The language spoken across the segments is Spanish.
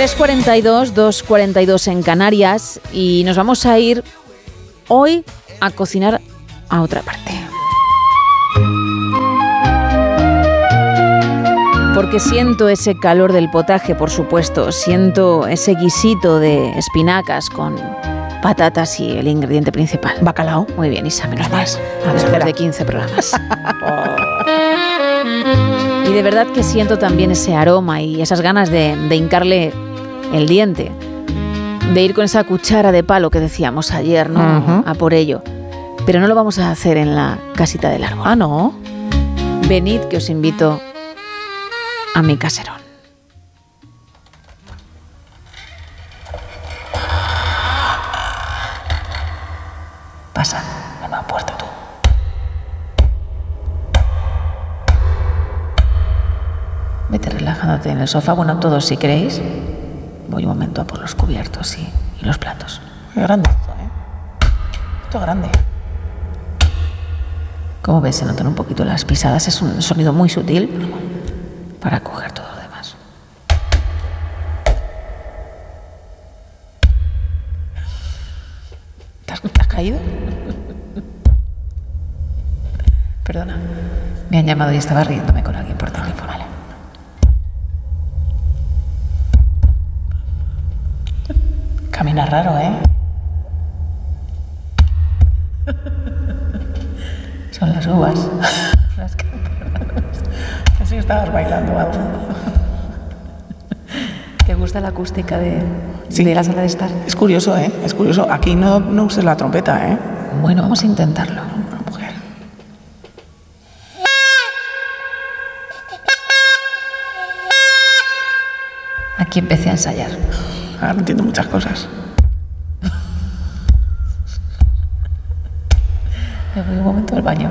3:42, 2:42 en Canarias, y nos vamos a ir hoy a cocinar a otra parte. Porque siento ese calor del potaje, por supuesto, siento ese guisito de espinacas con patatas y el ingrediente principal. Bacalao. Muy bien, Isa, menos mal. Después de 15 programas. Y de verdad que siento también ese aroma y esas ganas de hincarle el diente, de ir con esa cuchara de palo que decíamos ayer, ¿no? Uh-huh. A por ello. Pero no lo vamos a hacer en la casita del árbol. Ah, ¿no? Venid, que os invito a mi caserón. Pasa, no me han puesto tú. Vete relajándote en el sofá, bueno, todos si queréis. Voy un momento a por los cubiertos y los platos. Qué grande esto, ¿eh? Esto es grande. Como ves, se notan un poquito las pisadas. Es un sonido muy sutil para coger todo lo demás. ¿Te has caído? Perdona. Me han llamado y estaba riéndome con alguien por teléfono. Vale. Camina raro, ¿eh? Son las uvas. Las campanas. Pensé que estabas bailando algo. ¿Te gusta la acústica de la sala de estar? Es curioso, ¿eh? Es curioso. Aquí no uses la trompeta, ¿eh? Bueno, vamos a intentarlo. Una mujer. Aquí empecé a ensayar. Ahora no entiendo muchas cosas. Me voy un momento al baño.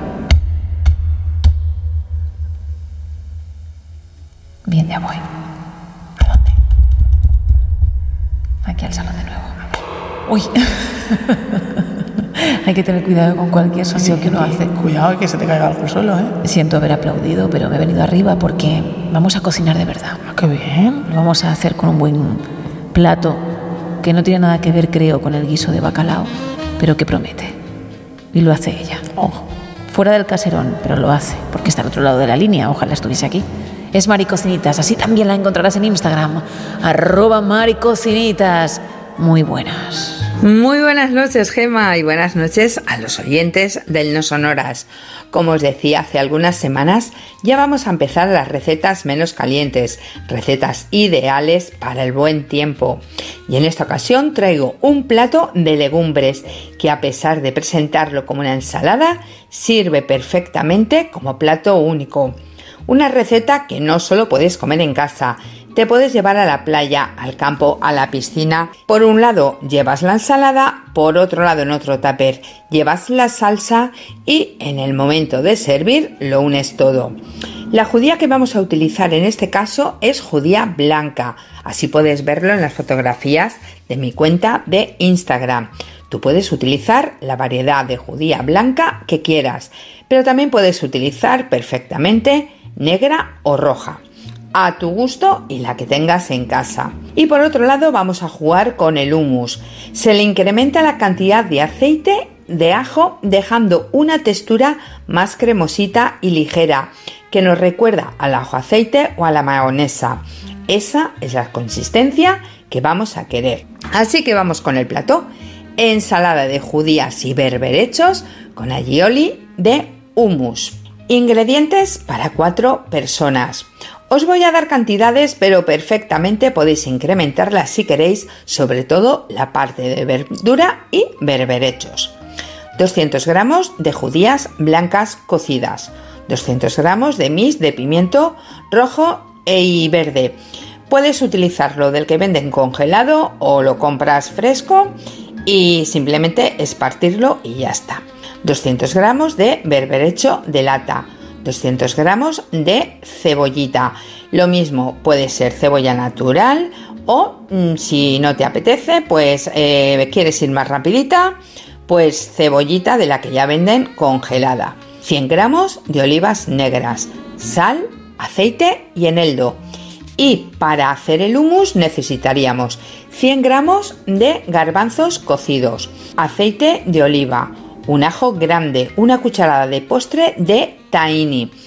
Bien, ya voy. ¿A dónde? Aquí al salón de nuevo. Uy. Hay que tener cuidado con cualquier sonido que uno hace. Cuidado que se te caiga algo al suelo, ¿eh? Siento haber aplaudido, pero me he venido arriba porque vamos a cocinar de verdad. Ah, qué bien. Lo vamos a hacer con un buen plato que no tiene nada que ver, creo, con el guiso de bacalao, pero que promete. Y lo hace ella. Oh. Fuera del caserón, pero lo hace, porque está al otro lado de la línea. Ojalá estuviese aquí. Es Mari Cocinitas, así también la encontrarás en Instagram. @MariCocinitas. Muy buenas. Muy buenas noches, Gema, y buenas noches a los oyentes del No Sonoras. Como os decía hace algunas semanas, ya vamos a empezar las recetas menos calientes, recetas ideales para el buen tiempo. Y en esta ocasión traigo un plato de legumbres que, a pesar de presentarlo como una ensalada, sirve perfectamente como plato único. Una receta que no solo puedes comer en casa, te puedes llevar a la playa, al campo, a la piscina. Por un lado llevas la ensalada, por otro lado en otro tupper llevas la salsa y en el momento de servir lo unes todo. La judía que vamos a utilizar en este caso es judía blanca, así puedes verlo en las fotografías de mi cuenta de Instagram. Tú puedes utilizar la variedad de judía blanca que quieras, pero también puedes utilizar perfectamente negra o roja, a tu gusto y la que tengas en casa. Y por otro lado vamos a jugar con el hummus. Se le incrementa la cantidad de aceite de ajo, dejando una textura más cremosita y ligera, que nos recuerda al ajo aceite o a la mayonesa. Esa es la consistencia que vamos a querer. Así que vamos con el plato. Ensalada de judías y berberechos con aioli de hummus. Ingredientes para 4 personas. Os voy a dar cantidades, pero perfectamente podéis incrementarlas si queréis, sobre todo la parte de verdura y berberechos. 200 gramos de judías blancas cocidas, 200 gramos de mis de pimiento rojo y verde. Puedes utilizarlo del que venden congelado o lo compras fresco y simplemente espartirlo y ya está. 200 gramos de berberecho de lata, 200 gramos de cebollita. Lo mismo, puede ser cebolla natural o si no te apetece, pues quieres ir más rapidita, pues cebollita de la que ya venden congelada. 100 gramos de olivas negras, sal, aceite y eneldo. Y para hacer el hummus necesitaríamos 100 gramos de garbanzos cocidos, aceite de oliva, un ajo grande, una cucharada de postre de tahini,